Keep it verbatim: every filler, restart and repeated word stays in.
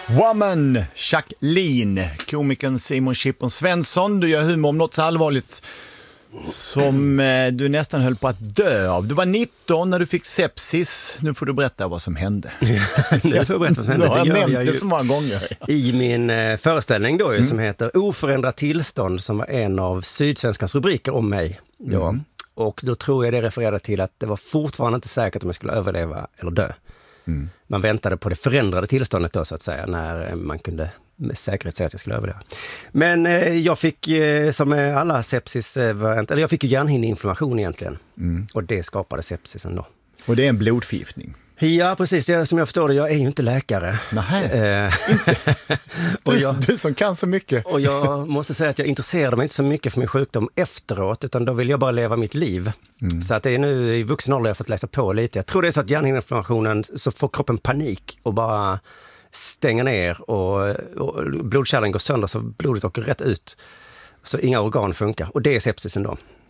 Woman, Jacqueline, komikern Simon Chippen Svensson. Du gör humor om något så allvarligt som eh, du nästan höll på att dö av. Du var nitton när du fick sepsis. Nu får du berätta vad som hände. Nu får jag berätta vad som hände. Det har jag nämnt jag det så många gånger. I min eh, föreställning då, mm. som heter Oförändrat tillstånd, som var en av Sydsvenskans rubriker om mig. Ja. Mm. Och då tror jag det refererade till att det var fortfarande inte säkert om jag skulle överleva eller dö. Mm. Man väntade på det förändrade tillståndet då, så att säga, när man kunde med säkerhet säga att jag skulle överleva. Men eh, jag fick, eh, som alla sepsis, eh, eller jag fick ju hjärnhinneinflammation egentligen. Mm. Och det skapade sepsisen då. Och det är en blodförgiftning? Ja, precis. Jag, som jag förstår det, jag är ju inte läkare. Nej, eh, inte. och Du, jag, du som kan så mycket. Och jag måste säga att jag intresserade mig inte så mycket för min sjukdom efteråt, utan då vill jag bara leva mitt liv. Mm. Så att det är nu i vuxen ålder jag har fått läsa på lite. Jag tror det är så att hjärnhinneinflammationen, så får kroppen panik och bara stänger ner och, och blodkärlen går sönder så blodet åker rätt ut. Så inga organ funkar. Och det är sepsisen då.